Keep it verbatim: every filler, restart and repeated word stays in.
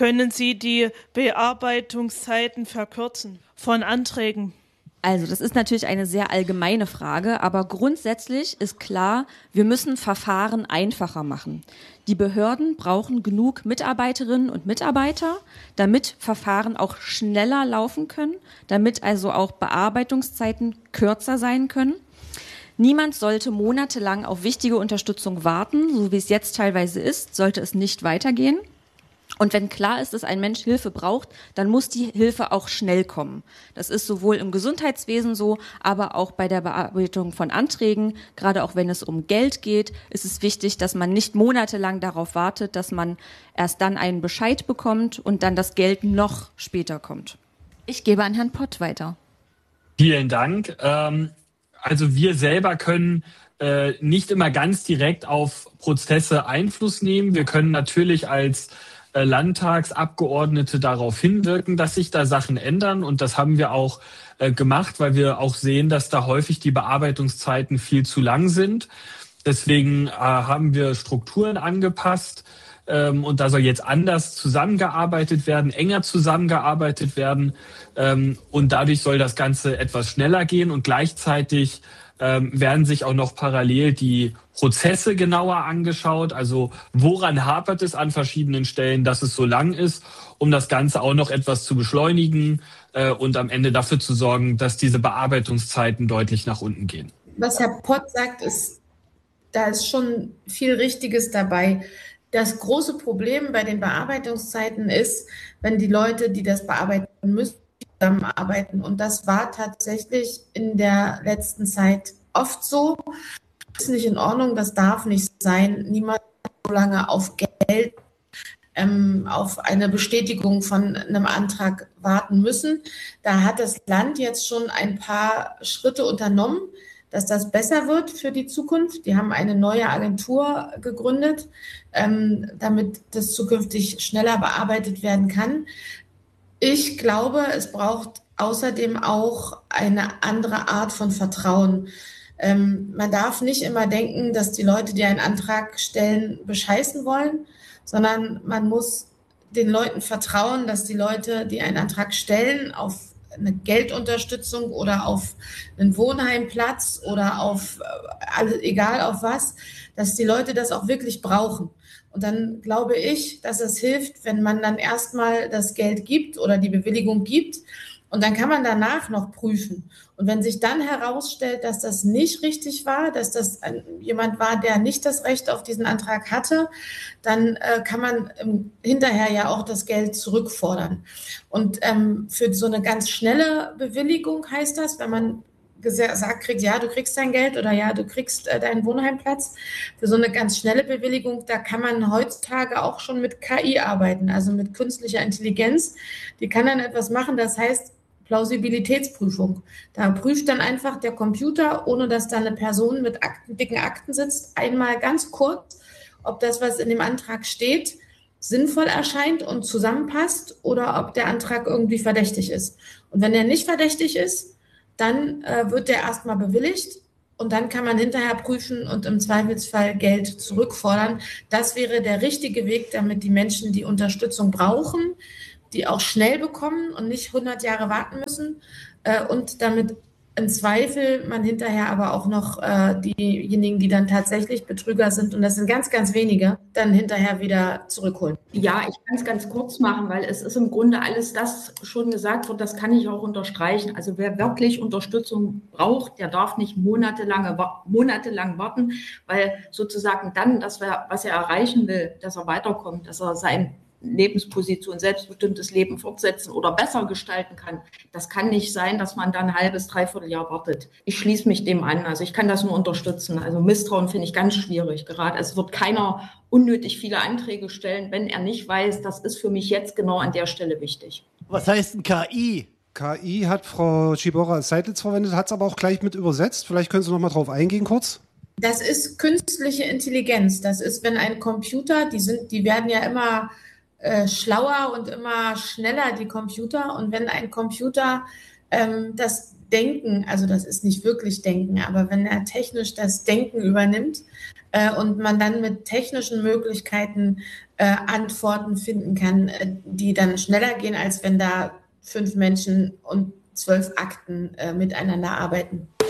Können Sie die Bearbeitungszeiten verkürzen von Anträgen? Also das ist natürlich eine sehr allgemeine Frage, aber grundsätzlich ist klar, wir müssen Verfahren einfacher machen. Die Behörden brauchen genug Mitarbeiterinnen und Mitarbeiter, damit Verfahren auch schneller laufen können, damit also auch Bearbeitungszeiten kürzer sein können. Niemand sollte monatelang auf wichtige Unterstützung warten, so wie es jetzt teilweise ist, sollte es nicht weitergehen. Und wenn klar ist, dass ein Mensch Hilfe braucht, dann muss die Hilfe auch schnell kommen. Das ist sowohl im Gesundheitswesen so, aber auch bei der Bearbeitung von Anträgen. Gerade auch wenn es um Geld geht, ist es wichtig, dass man nicht monatelang darauf wartet, dass man erst dann einen Bescheid bekommt und dann das Geld noch später kommt. Ich gebe an Herrn Pott weiter. Vielen Dank. Ähm, also wir selber können äh, nicht immer ganz direkt auf Prozesse Einfluss nehmen. Wir können natürlich als Landtagsabgeordnete darauf hinwirken, dass sich da Sachen ändern. Und das haben wir auch äh, gemacht, weil wir auch sehen, dass da häufig die Bearbeitungszeiten viel zu lang sind. Deswegen äh, haben wir Strukturen angepasst. Ähm, und da soll jetzt anders zusammengearbeitet werden, enger zusammengearbeitet werden. Ähm, und dadurch soll das Ganze etwas schneller gehen. Und gleichzeitig ähm, werden sich auch noch parallel die Prozesse genauer angeschaut. Also woran hapert es an verschiedenen Stellen, dass es so lang ist, um das Ganze auch noch etwas zu beschleunigen äh, und am Ende dafür zu sorgen, dass diese Bearbeitungszeiten deutlich nach unten gehen. Was Herr Pott sagt, ist, da ist schon viel Richtiges dabei. Das große Problem bei den Bearbeitungszeiten ist, wenn die Leute, die das bearbeiten müssen, zusammenarbeiten. Und das war tatsächlich in der letzten Zeit oft so. Das ist nicht in Ordnung, das darf nicht sein. Niemand so lange auf Geld, ähm, auf eine Bestätigung von einem Antrag warten müssen. Da hat das Land jetzt schon ein paar Schritte unternommen, dass das besser wird für die Zukunft. Die haben eine neue Agentur gegründet, ähm, damit das zukünftig schneller bearbeitet werden kann. Ich glaube, es braucht außerdem auch eine andere Art von Vertrauen. Ähm, man darf nicht immer denken, dass die Leute, die einen Antrag stellen, bescheißen wollen, sondern man muss den Leuten vertrauen, dass die Leute, die einen Antrag stellen, auf eine Geldunterstützung oder auf einen Wohnheimplatz oder auf, alles, egal auf was, dass die Leute das auch wirklich brauchen. Und dann glaube ich, dass es hilft, wenn man dann erstmal das Geld gibt oder die Bewilligung gibt und dann kann man danach noch prüfen. Und wenn sich dann herausstellt, dass das nicht richtig war, dass das ein, jemand war, der nicht das Recht auf diesen Antrag hatte, dann äh, kann man ähm, hinterher ja auch das Geld zurückfordern. Und ähm, für so eine ganz schnelle Bewilligung heißt das, wenn man gesagt kriegt, ja, du kriegst dein Geld oder ja, du kriegst äh, deinen Wohnheimplatz. Für so eine ganz schnelle Bewilligung, da kann man heutzutage auch schon mit K I arbeiten, also mit künstlicher Intelligenz. Die kann dann etwas machen, das heißt Plausibilitätsprüfung. Da prüft dann einfach der Computer, ohne dass da eine Person mit Akten, dicken Akten sitzt, einmal ganz kurz, ob das, was in dem Antrag steht, sinnvoll erscheint und zusammenpasst oder ob der Antrag irgendwie verdächtig ist. Und wenn er nicht verdächtig ist, dann äh, wird der erstmal bewilligt und dann kann man hinterher prüfen und im Zweifelsfall Geld zurückfordern. Das wäre der richtige Weg, damit die Menschen, die Unterstützung brauchen, die auch schnell bekommen und nicht hundert Jahre warten müssen äh, und damit im Zweifel man hinterher aber auch noch äh, diejenigen, die dann tatsächlich Betrüger sind, und das sind ganz, ganz wenige, dann hinterher wieder zurückholen. Ja, ich kann es ganz kurz machen, weil es ist im Grunde alles das schon gesagt worden, das kann ich auch unterstreichen. Also wer wirklich Unterstützung braucht, der darf nicht monatelang, monatelang warten, weil sozusagen dann, das, was er erreichen will, dass er weiterkommt, dass er sein Lebensposition, selbstbestimmtes Leben fortsetzen oder besser gestalten kann. Das kann nicht sein, dass man dann ein halbes, dreiviertel Jahr wartet. Ich schließe mich dem an. Also ich kann das nur unterstützen. Also Misstrauen finde ich ganz schwierig. Gerade es wird keiner unnötig viele Anträge stellen, wenn er nicht weiß, das ist für mich jetzt genau an der Stelle wichtig. Was heißt ein K I? K I hat Frau Schibora-Seidlitz verwendet, hat es aber auch gleich mit übersetzt. Vielleicht können Sie noch mal drauf eingehen kurz. Das ist künstliche Intelligenz. Das ist, wenn ein Computer, die sind, die werden ja immer Äh, schlauer und immer schneller, die Computer. Und wenn ein Computer ähm, das, Denken, also das ist nicht wirklich Denken, aber wenn er technisch das Denken übernimmt äh, und man dann mit technischen Möglichkeiten äh, Antworten finden kann, äh, die dann schneller gehen, als wenn da fünf Menschen und zwölf Akten äh, miteinander arbeiten.